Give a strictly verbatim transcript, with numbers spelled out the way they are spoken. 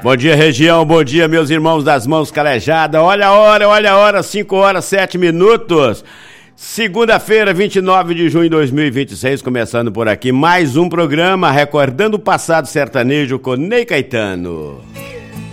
Bom dia, região, bom dia, meus irmãos das mãos calejadas. Olha a hora, olha a hora, cinco horas, sete minutos. Segunda-feira, vinte e nove de junho de dois mil e vinte e seis, começando por aqui mais um programa Recordando o Passado Sertanejo com Ney Caetano.